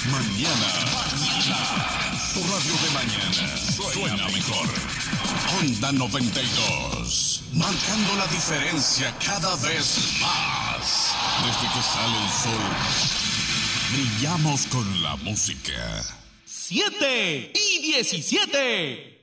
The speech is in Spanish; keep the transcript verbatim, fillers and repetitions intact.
Mañana. Mañana. Tu radio de mañana suena mejor. Onda noventa y dos. Marcando la diferencia cada vez más. Desde que sale el sol, brillamos con la música. siete y diecisiete.